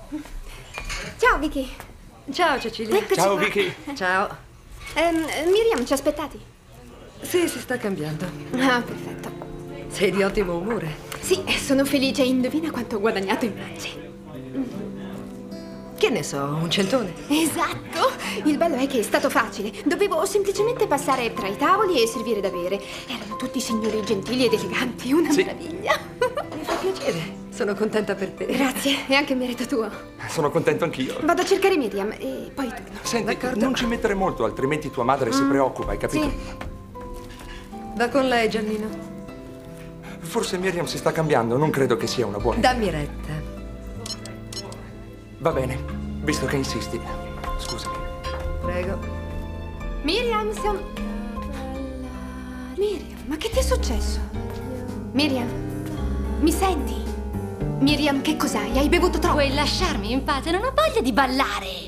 Ciao, Vicky. Ciao, Cecilia. Eccoci Ciao, qua. Vicky. Ciao. Miriam, ci aspettati? Sì, si sta cambiando. Ah, perfetto. Sei di ottimo umore. Sì, sono felice. Indovina quanto ho guadagnato in pranzi. Che ne so, un centone. Esatto. Il bello è che è stato facile. Dovevo semplicemente passare tra i tavoli e servire da bere. Erano tutti signori gentili ed eleganti. Una meraviglia. Mi fa piacere. Sono contenta per te. Grazie, è anche merito tuo. Sono contento anch'io. Vado a cercare Miriam e poi torno. Senti, D'accordo. non ci mettere molto, altrimenti tua madre si preoccupa, hai capito? Sì. Va con lei, Giannino. Forse Miriam si sta cambiando, non credo che sia una buona idea. Dammi retta. Va bene, visto che insisti. Scusami. Prego. Miriam, Miriam, ma che ti è successo? Miriam, mi senti? Miriam, che cos'hai? Hai bevuto troppo? Vuoi lasciarmi in pace? Non ho voglia di ballare.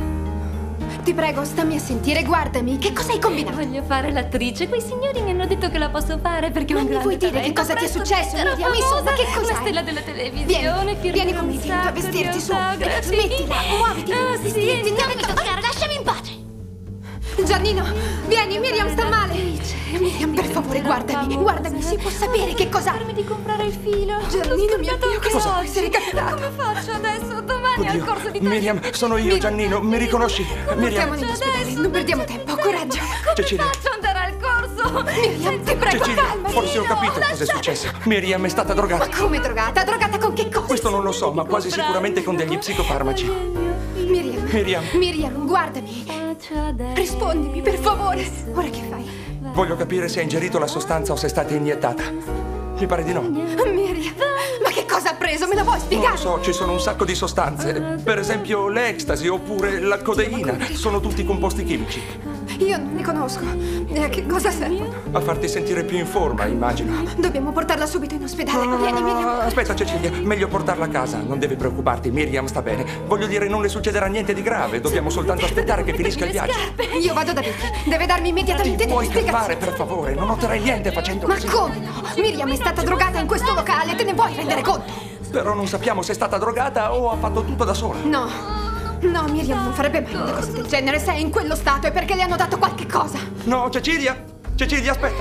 Ti prego, stammi a sentire, guardami. Che cosa hai combinato? Voglio fare l'attrice. Quei signori mi hanno detto che la posso fare perché ho Ma un mi grande vuoi dire che talento. cosa ti è Presto successo, diventerò Miriam? Insomma, famosa, che cos'hai? una stella della televisione. Vieni con me, a vestirti su. Smettila, muoviti. Sì, non mi toccare, lasciami in pace. Giannino, vieni, Miriam sta male. Miriam, per favore, guardami. Guardami, si può sapere che cosa... Farmi di comprare il filo. Giannino, mio Dio, che cosa può oggi. essere capitato? Come faccio adesso? Domani al Oddio, corso di taglio. Miriam, sono io, Giannino, mi riconosci? Miriam, Portiamoli in ospedale, non perdiamo tempo, coraggio. Cecilia, Faccio andare al corso. Miriam, ti prego, Cecilia, calmati. forse ho capito cosa è successo. Miriam è stata Ma drogata. come drogata? Drogata con che cosa? Questo non lo so, ma quasi sicuramente con degli psicofarmaci. Miriam, Miriam, guardami. Rispondimi, per favore. Ora che fai? voglio capire se hai ingerito la sostanza o se è stata iniettata. Mi pare di no. Miriam, ma che cosa ha preso? Me lo vuoi Non spiegare? lo so, ci sono un sacco di sostanze. Per esempio l'ecstasy oppure la codeina. Sono tutti composti chimici. Io non li conosco. E a che cosa servono? A farti sentire più in forma, immagino. Dobbiamo portarla subito in ospedale. Vieni, Miriam. Aspetta, Cecilia, meglio portarla a casa. Non devi preoccuparti, Miriam sta bene. Voglio dire, non le succederà niente di grave. Dobbiamo soltanto aspettare che finisca il viaggio. Io vado da Vicky. Deve darmi immediatamente Ti delle puoi calmare, spiegazioni. per favore? Non otterrai niente facendo Ma così. come no? Miriam è stata drogata in questo locale. Te ne vuoi rendere conto? Però non sappiamo se è stata drogata o ha fatto tutto da sola. No. No, Miriam non farebbe mai una cosa del genere. Se è in quello stato è perché le hanno dato qualche cosa. No, Cecilia! Cecilia, aspetta!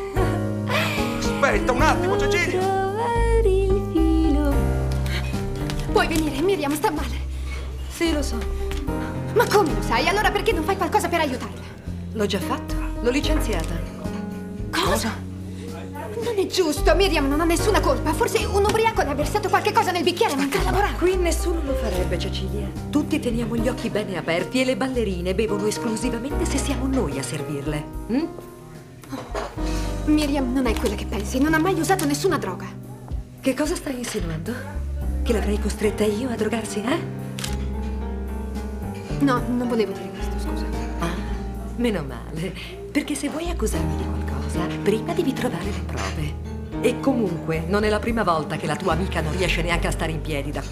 Aspetta un attimo, Cecilia! Trovare il filo. Puoi venire, Miriam sta male. Sì, lo so. Ma come lo sai? Allora perché non fai qualcosa per aiutarla? L'ho già fatto. L'ho licenziata. Cosa? Non è giusto, Miriam non ha nessuna colpa. Forse un ubriaco le ha versato qualche cosa nel bicchiere mentre lavorava. Qui nessuno lo farebbe, Cecilia. Tutti teniamo gli occhi bene aperti e le ballerine bevono esclusivamente se siamo noi a servirle. Miriam non è quella che pensi, non ha mai usato nessuna droga. Che cosa stai insinuando? Che l'avrei costretta io a drogarsi, eh? No, non volevo dire questo, scusa. Ah, meno male. Perché se vuoi accusarmi di qualcosa, prima devi trovare le prove. E comunque, non è la prima volta che la tua amica non riesce neanche a stare in piedi da qua.